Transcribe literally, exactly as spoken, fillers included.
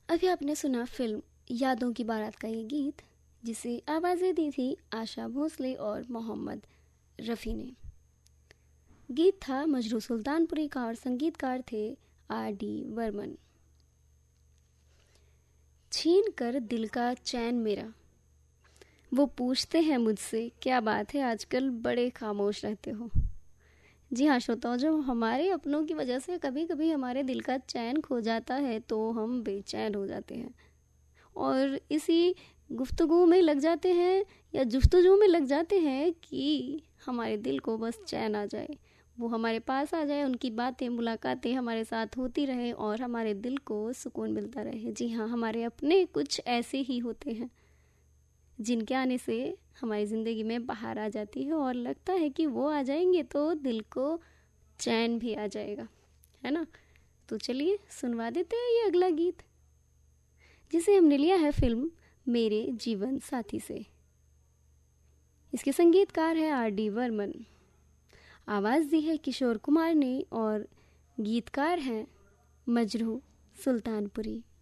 अभी आपने सुना फिल्म यादों की बारात का ये गीत, जिसे आवाज़ें दी थी आशा भोसले और मोहम्मद रफ़ी ने। गीत था मजरू सुल्तानपुरी का और संगीतकार थे आर डी बर्मन। छीन कर दिल का चैन मेरा, वो पूछते हैं मुझसे क्या बात है आजकल बड़े खामोश रहते हो। जी हाँ श्रोताओं, जब हमारे अपनों की वजह से कभी कभी हमारे दिल का चैन खो जाता है तो हम बेचैन हो जाते हैं और इसी गुफ्तगू में लग जाते हैं या जुफ्तजू में लग जाते हैं कि हमारे दिल को बस चैन आ जाए, वो हमारे पास आ जाए, उनकी बातें मुलाकातें हमारे साथ होती रहें और हमारे दिल को सुकून मिलता रहे। जी हाँ, हमारे अपने कुछ ऐसे ही होते हैं जिनके आने से हमारी ज़िंदगी में बाहर आ जाती है और लगता है कि वो आ जाएंगे तो दिल को चैन भी आ जाएगा, है ना। तो चलिए सुनवा देते हैं ये अगला गीत, जिसे हमने लिया है फिल्म मेरे जीवन साथी से। इसके संगीतकार है आर डी बर्मन, आवाज़ दी है किशोर कुमार ने और गीतकार हैं मजरू सुल्तानपुरी।